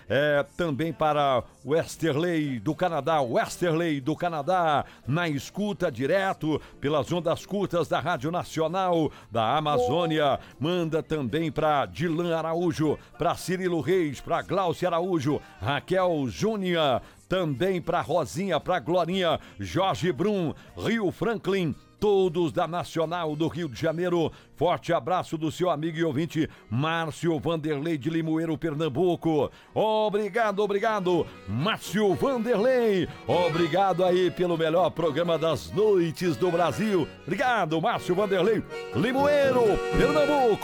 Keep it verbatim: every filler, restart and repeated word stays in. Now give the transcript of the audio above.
é, também para Westerley do Canadá, Westerley do Canadá, na escuta direto pelas ondas curtas da Rádio Nacional da Amazônia. Manda também para Dilan Araújo, para Cirilo Reis, para Glaucia Araújo, Raquel Júnior, também para Rosinha, para Glorinha, Jorge Brum, Rio Franklin, todos da Nacional do Rio de Janeiro. Forte abraço do seu amigo e ouvinte Márcio Vanderlei de Limoeiro, Pernambuco. Obrigado, obrigado, Márcio Vanderlei. Obrigado aí pelo melhor programa das noites do Brasil. Obrigado, Márcio Vanderlei, Limoeiro, Pernambuco.